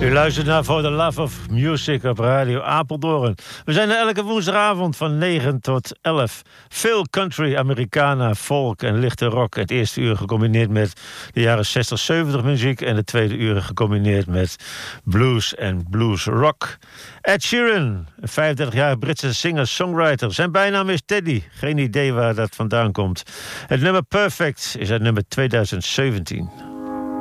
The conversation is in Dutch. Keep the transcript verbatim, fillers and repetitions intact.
U luistert naar For the Love of Music op Radio Apeldoorn. We zijn er elke woensdagavond van negen tot elf. Veel country, Americana, folk en lichte rock. Het eerste uur gecombineerd met de jaren zestig, zeventig muziek. En de tweede uur gecombineerd met blues en blues rock. Ed Sheeran, een vijfendertig-jarige Britse singer-songwriter. Zijn bijnaam is Teddy. Geen idee waar dat vandaan komt. Het nummer Perfect is uit nummer tweeduizend zeventien.